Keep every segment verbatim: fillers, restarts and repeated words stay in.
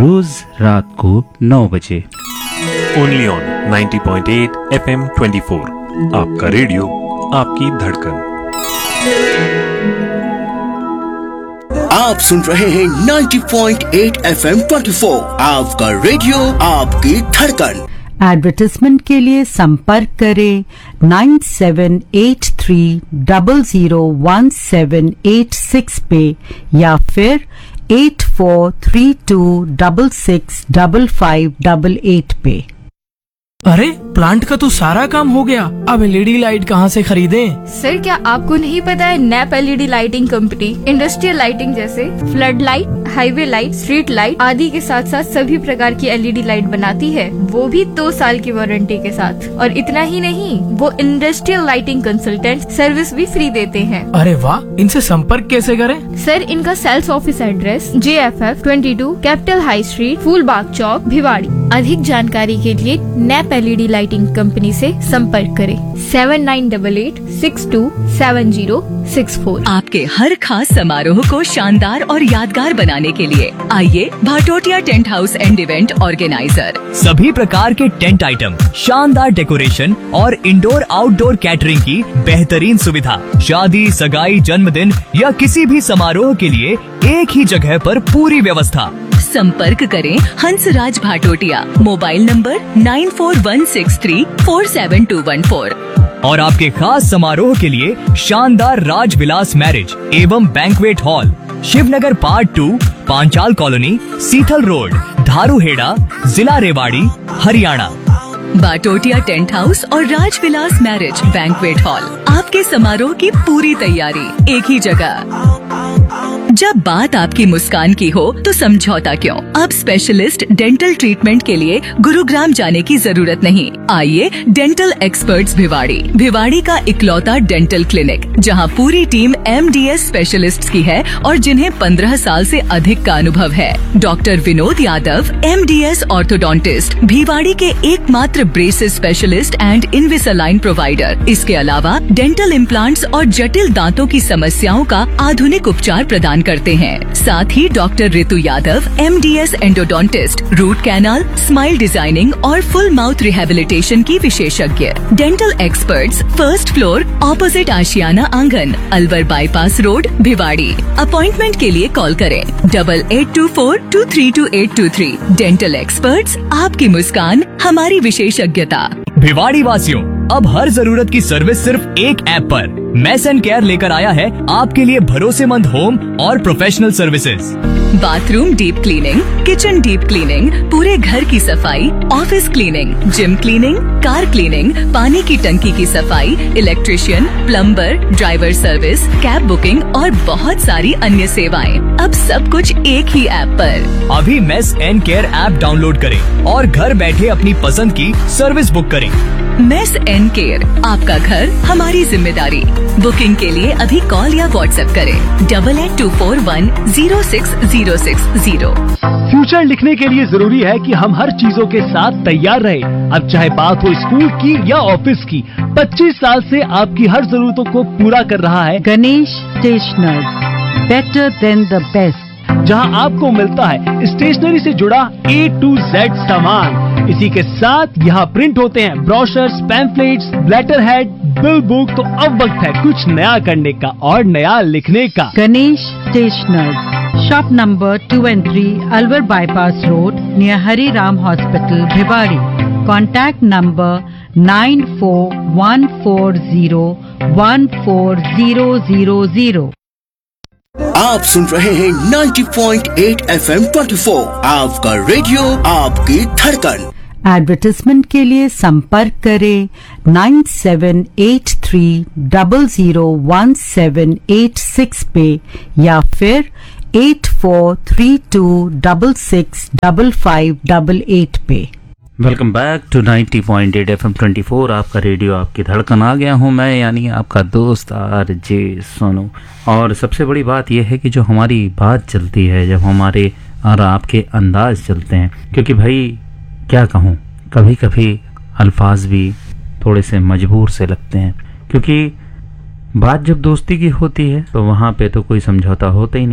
रोज रात को नौ बजे only on ninety point eight F M twenty four, आपका रेडियो आपकी धड़कन। आप सुन रहे हैं ninety point eight F M twenty four, आपका रेडियो आपकी धड़कन। एडवर्टाइजमेंट के लिए संपर्क करें nine seven eight three double zero one seven eight six पे या फिर eight four three to double six double five double eight पे। अरे प्लांट का तो सारा काम हो गया, अब एलईडी लाइट कहाँ से खरीदें? सर क्या आपको नहीं पता है nap LED lighting company industrial lighting जैसे flood light, highway light, street light आदि के साथ साथ सभी प्रकार की एलईडी लाइट बनाती है, वो भी दो साल की वारंटी के साथ। और इतना ही नहीं, वो इंडस्ट्रियल लाइटिंग कंसल्टेंट सर्विस भी फ्री देते हैं। अरे वाह, इनसे संपर्क कैसे करें? सर इनका सेल्स ऑफिस एड्रेस जे F F twenty two capital high street, Phoolbagh चौक, भिवाड़ी। अधिक जानकारी के लिए नैप एलईडी लाइटिंग कंपनी से संपर्क करें seven nine double eight six to seven zero six four. आपके हर खास समारोह को शानदार और यादगार बनाने के लिए आइए Bhatotia tent house and event organiser. सभी प्रकार के टेंट आइटम, शानदार डेकोरेशन और इंडोर आउटडोर कैटरिंग की बेहतरीन सुविधा। शादी, सगाई, जन्मदिन या किसी भी समारोह के लिए एक ही जगह पर पूरी व्यवस्था। संपर्क करें Hansraj Bhatotia, mobile number nine four one six three four seven to one four. और आपके खास समारोह के लिए शानदार राजविलास मैरिज एवं banquet hall, Shivnagar part two, Panchal colony, Sithal road, Dharuhera, जिला रेवाड़ी, हरियाणा। भाटोटिया टेंट हाउस और राजविलास मैरिज बैंक्वेट हॉल, आपके समारोह की पूरी तैयारी एक ही जगह। जब बात आपकी मुस्कान की हो तो समझौता क्यों? अब स्पेशलिस्ट डेंटल ट्रीटमेंट के लिए गुरुग्राम जाने की जरूरत नहीं। आइए डेंटल एक्सपर्ट्स भिवाड़ी, भिवाड़ी का इकलौता डेंटल क्लिनिक जहां पूरी team M D S specialists की है और जिन्हें पंद्रह साल से अधिक का अनुभव है। Doctor Vinod Yadav, M D S orthodontist, Bhiwadi के एकमात्र ब्रेसेस स्पेशलिस्ट एंड इनविसालाइन प्रोवाइडर। इसके अलावा डेंटल इम्प्लांट्स और जटिल दांतों की समस्याओं का आधुनिक उपचार प्रदान करते हैं। साथ ही डॉक्टर ऋतु Yadav, M D S endodontist, root canal, smile designing और फुल माउथ रिहेबिलिटेशन की विशेषज्ञ। Dental experts, first floor, opposite आशियाना आंगन, Alwar bypass road, Bhiwadi. Appointment के लिए कॉल करें double eight to four to three to eight to three. Dental experts, आपकी मुस्कान हमारी विशेषज्ञता। भिवाड़ी वासियों, अब हर जरूरत की सर्विस सिर्फ एक ऐप पर। मेस एंड केयर लेकर आया है आपके लिए भरोसेमंद होम और professional services. Bathroom deep cleaning, kitchen deep cleaning, पूरे घर की सफाई, office cleaning, gym cleaning, car cleaning, पानी की टंकी की सफाई, electrician, plumber, driver service, cab booking और बहुत सारी अन्य सेवाएं। अब सब कुछ एक ही ऐप पर। अभी mess and care app download करें और घर बैठे अपनी पसंद की सर्विस बुक करें। मेस एंड केयर, आपका घर हमारी जिम्मेदारी। बुकिंग के लिए अभी कॉल या व्हाट्सएप करें double eight to four one zero six zero six zero. Future लिखने के लिए जरूरी है कि हम हर चीजों के साथ तैयार रहें। अब चाहे बात हो स्कूल की या ऑफिस की, पच्चीस साल से आपकी हर जरूरतों को पूरा कर रहा है Ganesh stationers, better than the best, जहां आपको मिलता है स्टेशनरी से जुड़ा ए टू जेड सामान। इसी के साथ यहाँ प्रिंट होते हैं brochures, pamphlets, letter head, bill book. तो अब वक्त है कुछ नया करने का और नया लिखने का। Ganesh stationers, shop number two and three, Alwar bypass road, near Hari Ram hospital, Bhiwadi. Contact number nine four one four zero one four zero zero zero. आप सुन रहे हैं ninety point eight F M twenty four, आपका रेडियो आपकी धड़कन। एडवर्टाइजमेंट के लिए संपर्क करें nine seven eight three double zero one seven eight six पे या फिर eight four three to double six double five double eight पे। Welcome back to ninety point eight F M twenty four, आपका radio आपकी धड़कन। आ गया हूँ मैं, यानी आपका दोस्त आर जे सोनू। और सबसे बड़ी बात यह है कि जो हमारी बात चलती है, जब हमारे और आपके अंदाज चलते हैं, क्योंकि भाई क्या कहूँ, कभी कभी अल्फाज भी थोड़े से मजबूर से लगते हैं, क्योंकि बात जब दोस्ती की होती है तो वहाँ पे तो कोई समझौता होता ही नहीं।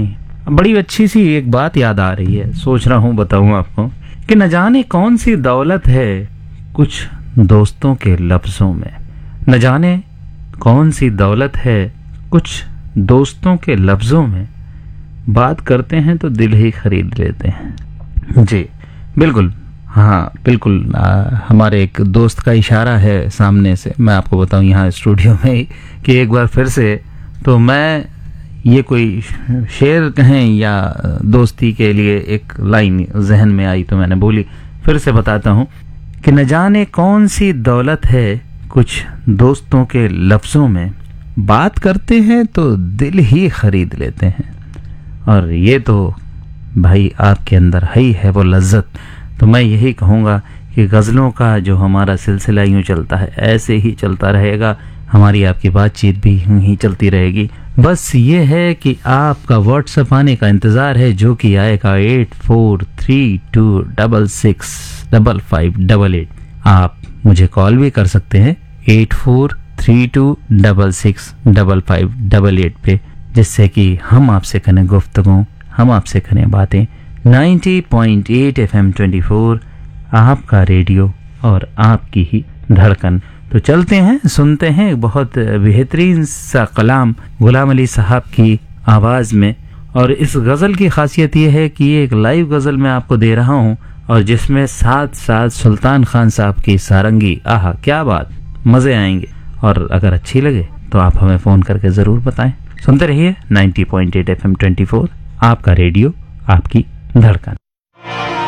बड़ी अच्छी सी एक बात याद आ रही है, सोच रहा हूँ बताऊँ आपको कि न जाने कौन सी दौलत है कुछ दोस्तों के लफ्ज़ों में, न जाने कौन सी दौलत है कुछ दोस्तों के लफ्ज़ों में, बात करते हैं तो दिल ही खरीद लेते हैं। जी बिल्कुल, हाँ बिल्कुल। आ, हमारे एक दोस्त का इशारा है सामने से, मैं आपको बताऊं यहाँ स्टूडियो में ही, कि एक बार फिर से तो मैं ये कोई शेर कहें या दोस्ती के लिए एक लाइन जहन में आई तो मैंने बोली, फिर से बताता हूँ कि न जाने कौन सी दौलत है कुछ दोस्तों के लफ्ज़ों में, बात करते हैं तो दिल ही खरीद लेते हैं। और ये तो भाई आपके अंदर है ही है वो लज्जत। तो मैं यही कहूँगा कि गज़लों का जो हमारा सिलसिला यूँ चलता है ऐसे ही चलता रहेगा, हमारी आपकी बातचीत भी यूँ ही चलती रहेगी। बस ये है कि आपका व्हाट्सएप आने का इंतज़ार है, जो कि आएगा eight four three to double six double five double eight. आप मुझे कॉल भी कर सकते हैं eight four three to double six double five double eight पे, जिससे कि हम आपसे करें गुफ्तगू, हम आपसे करें बातें। Ninety point eight F M twenty four आपका रेडियो और आपकी ही धड़कन। तो चलते हैं, सुनते हैं एक बहुत बेहतरीन सा कलाम गुलाम अली साहब की आवाज़ में। और इस गज़ल की खासियत ये है कि ये एक लाइव गज़ल मैं आपको दे रहा हूँ, और जिसमें साथ साथ सुल्तान खान साहब की सारंगी, आहा क्या बात, मज़े आएंगे। और अगर अच्छी लगे तो आप हमें फ़ोन करके ज़रूर बताएं। सुनते रहिए ninety point eight F M twenty four आपका रेडियो आपकी धड़कन।